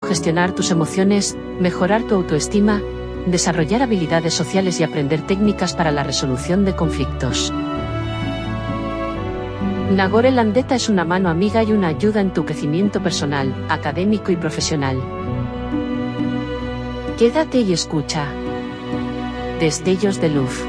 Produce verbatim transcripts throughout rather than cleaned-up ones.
gestionar tus emociones, mejorar tu autoestima, desarrollar habilidades sociales y aprender técnicas para la resolución de conflictos. Nagore Landeta es una mano amiga y una ayuda en tu crecimiento personal, académico y profesional. Quédate y escucha. Destellos de luz.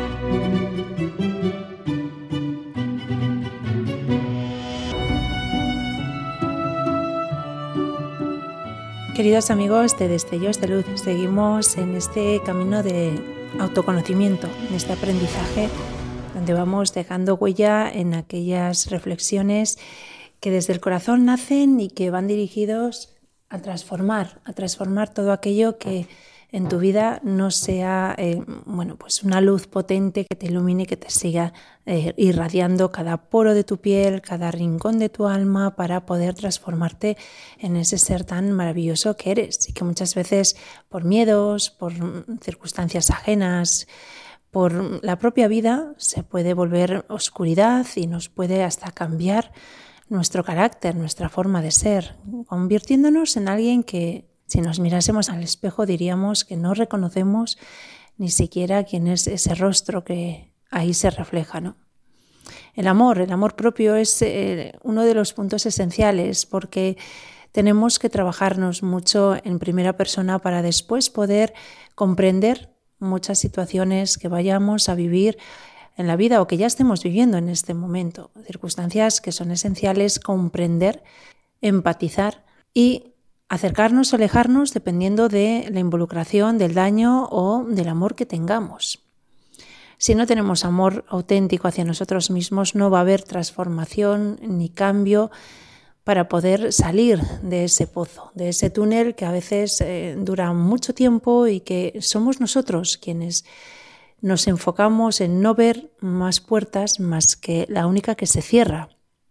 Queridos amigos de Destellos de Luz, seguimos en este camino de autoconocimiento, en este aprendizaje donde vamos dejando huella en aquellas reflexiones que desde el corazón nacen y que van dirigidos a transformar, a transformar todo aquello que en tu vida no sea eh, bueno, pues una luz potente que te ilumine y que te siga eh, irradiando cada poro de tu piel, cada rincón de tu alma para poder transformarte en ese ser tan maravilloso que eres y que muchas veces por miedos, por circunstancias ajenas, por la propia vida se puede volver oscuridad y nos puede hasta cambiar nuestro carácter, nuestra forma de ser, convirtiéndonos en alguien que si nos mirásemos al espejo diríamos que no reconocemos ni siquiera quién es ese rostro que ahí se refleja, ¿no? El amor, el amor propio es eh, uno de los puntos esenciales porque tenemos que trabajarnos mucho en primera persona para después poder comprender muchas situaciones que vayamos a vivir en la vida o que ya estemos viviendo en este momento, circunstancias que son esenciales comprender, empatizar y acercarnos o alejarnos dependiendo de la involucración, del daño o del amor que tengamos. Si no tenemos amor auténtico hacia nosotros mismos, no va a haber transformación ni cambio para poder salir de ese pozo, de ese túnel que a veces eh, dura mucho tiempo y que somos nosotros quienes nos enfocamos en no ver más puertas más que la única que se cierra.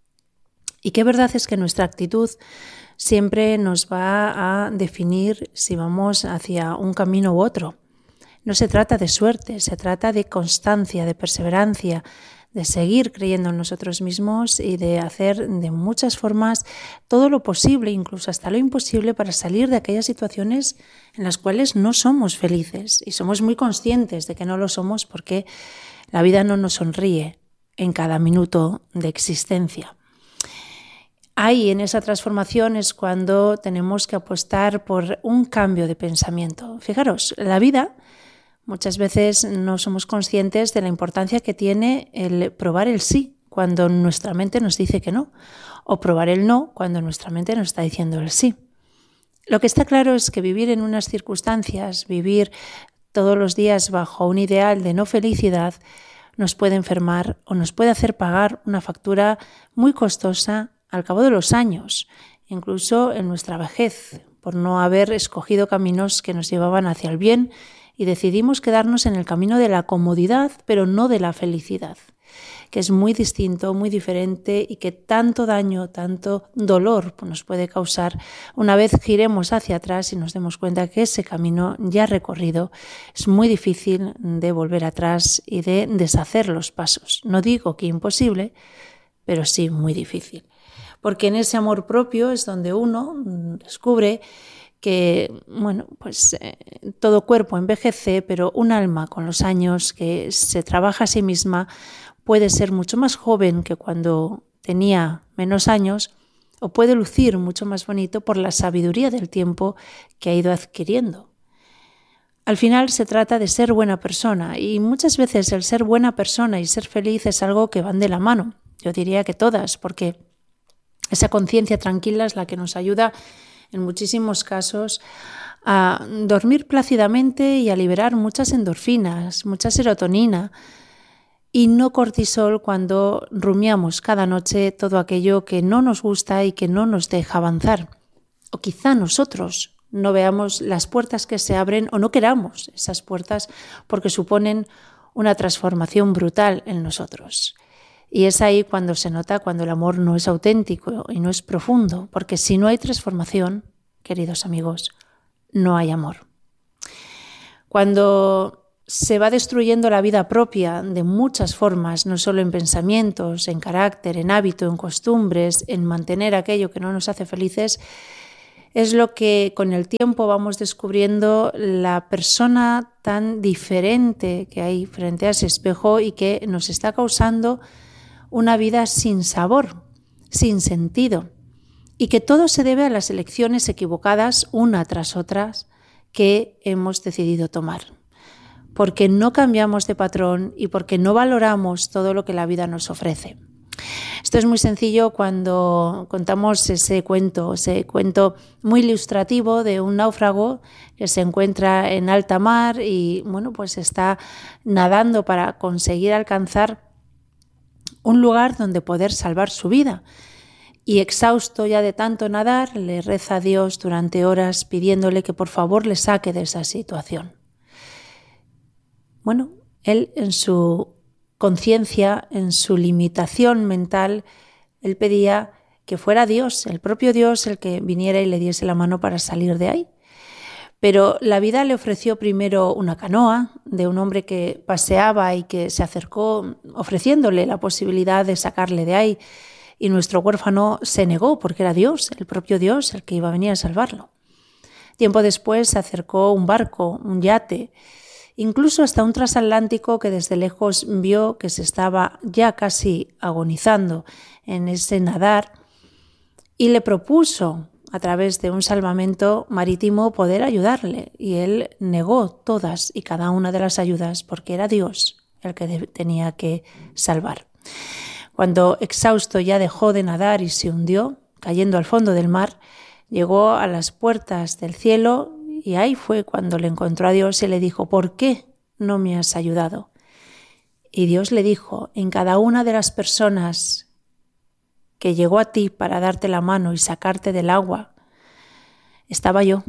Y qué verdad es que nuestra actitud siempre nos va a definir si vamos hacia un camino u otro. No se trata de suerte, se trata de constancia, de perseverancia, de seguir creyendo en nosotros mismos y de hacer de muchas formas todo lo posible, incluso hasta lo imposible, para salir de aquellas situaciones en las cuales no somos felices y somos muy conscientes de que no lo somos porque la vida no nos sonríe en cada minuto de existencia. Ahí en esa transformación es cuando tenemos que apostar por un cambio de pensamiento. Fijaros, la vida muchas veces no somos conscientes de la importancia que tiene el probar el sí cuando nuestra mente nos dice que no, o probar el no cuando nuestra mente nos está diciendo el sí. Lo que está claro es que vivir en unas circunstancias, vivir todos los días bajo un ideal de no felicidad, nos puede enfermar o nos puede hacer pagar una factura muy costosa al cabo de los años, incluso en nuestra vejez, por no haber escogido caminos que nos llevaban hacia el bien y decidimos quedarnos en el camino de la comodidad, pero no de la felicidad, que es muy distinto, muy diferente y que tanto daño, tanto dolor nos puede causar una vez giremos hacia atrás y nos demos cuenta que ese camino ya recorrido es muy difícil de volver atrás y de deshacer los pasos. No digo que imposible, pero sí muy difícil. Porque en ese amor propio es donde uno descubre que, bueno, pues eh, todo cuerpo envejece, pero un alma con los años que se trabaja a sí misma puede ser mucho más joven que cuando tenía menos años o puede lucir mucho más bonito por la sabiduría del tiempo que ha ido adquiriendo. Al final se trata de ser buena persona y muchas veces el ser buena persona y ser feliz es algo que van de la mano. Yo diría que todas, porque esa conciencia tranquila es la que nos ayuda en muchísimos casos a dormir plácidamente y a liberar muchas endorfinas, mucha serotonina y no cortisol cuando rumiamos cada noche todo aquello que no nos gusta y que no nos deja avanzar. O quizá nosotros no veamos las puertas que se abren o no queramos esas puertas porque suponen una transformación brutal en nosotros. Y es ahí cuando se nota cuando el amor no es auténtico y no es profundo, porque si no hay transformación, queridos amigos, no hay amor. Cuando se va destruyendo la vida propia de muchas formas, no solo en pensamientos, en carácter, en hábito, en costumbres, en mantener aquello que no nos hace felices, es lo que con el tiempo vamos descubriendo la persona tan diferente que hay frente a ese espejo y que nos está causando una vida sin sabor, sin sentido, y que todo se debe a las elecciones equivocadas una tras otras que hemos decidido tomar, porque no cambiamos de patrón y porque no valoramos todo lo que la vida nos ofrece. Esto es muy sencillo cuando contamos ese cuento, ese cuento muy ilustrativo de un náufrago que se encuentra en alta mar y bueno, pues está nadando para conseguir alcanzar un lugar donde poder salvar su vida. Y exhausto ya de tanto nadar, le reza a Dios durante horas pidiéndole que por favor le saque de esa situación. Bueno, él en su conciencia, en su limitación mental, él pedía que fuera Dios, el propio Dios, el que viniera y le diese la mano para salir de ahí. Pero la vida le ofreció primero una canoa de un hombre que paseaba y que se acercó ofreciéndole la posibilidad de sacarle de ahí. Y nuestro huérfano se negó porque era Dios, el propio Dios, el que iba a venir a salvarlo. Tiempo después se acercó un barco, un yate, incluso hasta un transatlántico que desde lejos vio que se estaba ya casi agonizando en ese nadar y le propuso a través de un salvamento marítimo poder ayudarle. Y él negó todas y cada una de las ayudas porque era Dios el que tenía que salvar. Cuando exhausto ya dejó de nadar y se hundió, cayendo al fondo del mar, llegó a las puertas del cielo y ahí fue cuando le encontró a Dios y le dijo: ¿por qué no me has ayudado? Y Dios le dijo: en cada una de las personas que llegó a ti para darte la mano y sacarte del agua, estaba yo.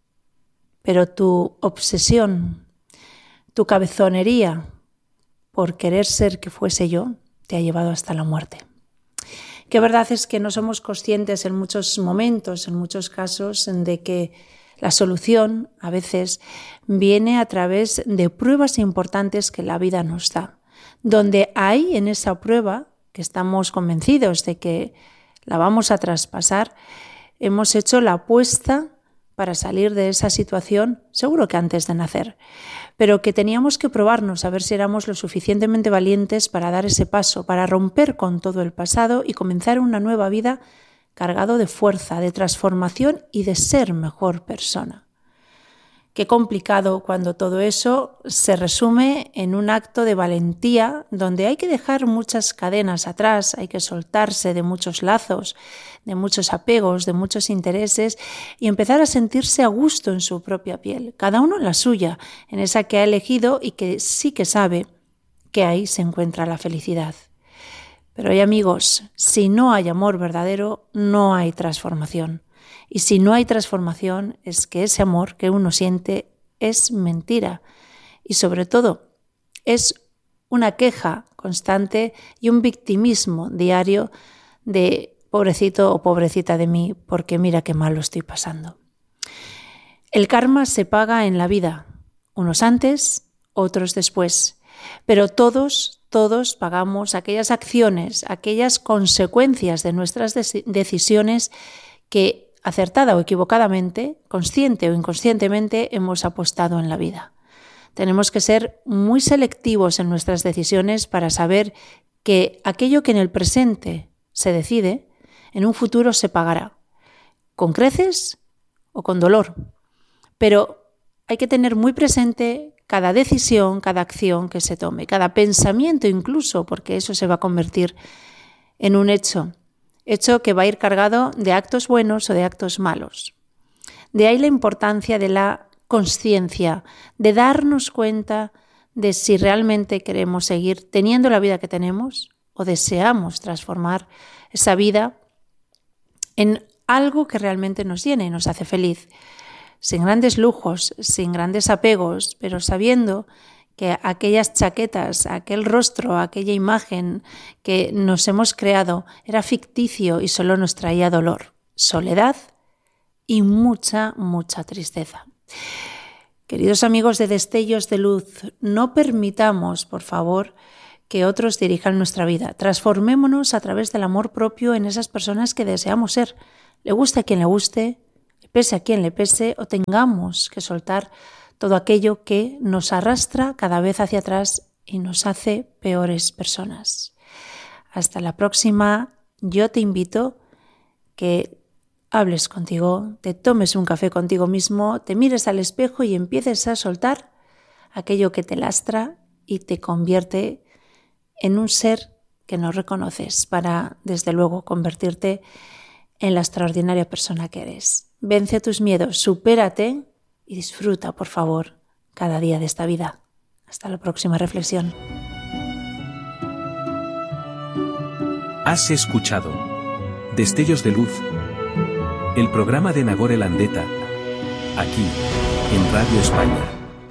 Pero tu obsesión, tu cabezonería por querer ser que fuese yo, te ha llevado hasta la muerte. Que verdad es que no somos conscientes en muchos momentos, en muchos casos, de que la solución a veces viene a través de pruebas importantes que la vida nos da, donde hay en esa prueba, que estamos convencidos de que la vamos a traspasar, hemos hecho la apuesta para salir de esa situación, seguro que antes de nacer, pero que teníamos que probarnos a ver si éramos lo suficientemente valientes para dar ese paso, para romper con todo el pasado y comenzar una nueva vida cargado de fuerza, de transformación y de ser mejor persona. Qué complicado cuando todo eso se resume en un acto de valentía donde hay que dejar muchas cadenas atrás, hay que soltarse de muchos lazos, de muchos apegos, de muchos intereses y empezar a sentirse a gusto en su propia piel, cada uno en la suya, en esa que ha elegido y que sí que sabe que ahí se encuentra la felicidad. Pero hay amigos, si no hay amor verdadero, no hay transformación. Y si no hay transformación, es que ese amor que uno siente es mentira. Y sobre todo, es una queja constante y un victimismo diario de pobrecito o pobrecita de mí, porque mira qué mal lo estoy pasando. El karma se paga en la vida, unos antes, otros después. Pero todos, todos pagamos aquellas acciones, aquellas consecuencias de nuestras decisiones que acertada o equivocadamente, consciente o inconscientemente, hemos apostado en la vida. Tenemos que ser muy selectivos en nuestras decisiones para saber que aquello que en el presente se decide, en un futuro se pagará, con creces o con dolor. Pero hay que tener muy presente cada decisión, cada acción que se tome, cada pensamiento incluso, porque eso se va a convertir en un hecho. Hecho que va a ir cargado de actos buenos o de actos malos. De ahí la importancia de la consciencia, de darnos cuenta de si realmente queremos seguir teniendo la vida que tenemos o deseamos transformar esa vida en algo que realmente nos llene y nos hace feliz, sin grandes lujos, sin grandes apegos, pero sabiendo que aquellas chaquetas, aquel rostro, aquella imagen que nos hemos creado era ficticio y solo nos traía dolor, soledad y mucha, mucha tristeza. Queridos amigos de Destellos de Luz, no permitamos, por favor, que otros dirijan nuestra vida. Transformémonos a través del amor propio en esas personas que deseamos ser. Le guste a quien le guste, le pese a quien le pese, o tengamos que soltar todo aquello que nos arrastra cada vez hacia atrás y nos hace peores personas. Hasta la próxima. Yo te invito que hables contigo, te tomes un café contigo mismo, te mires al espejo y empieces a soltar aquello que te lastra y te convierte en un ser que no reconoces para, desde luego, convertirte en la extraordinaria persona que eres. Vence tus miedos, supérate y disfruta, por favor, cada día de esta vida. Hasta la próxima reflexión. Has escuchado Destellos de Luz, el programa de Nagore Landeta, aquí, en Radio España.